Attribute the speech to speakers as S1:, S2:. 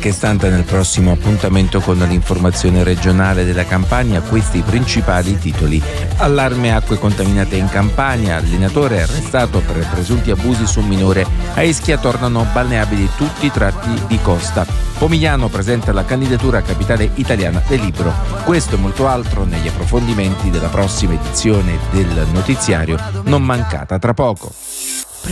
S1: qualche istante nel prossimo appuntamento con l'informazione regionale della Campania. Questi i principali titoli. Allarme acque contaminate in Campania, allenatore arrestato per presunti abusi su minore. A Ischia tornano balneabili tutti i tratti di costa. Pomigliano presenta la candidatura a capitale italiana del libro. Questo e molto altro negli approfondimenti della prossima edizione del notiziario, non mancata tra poco.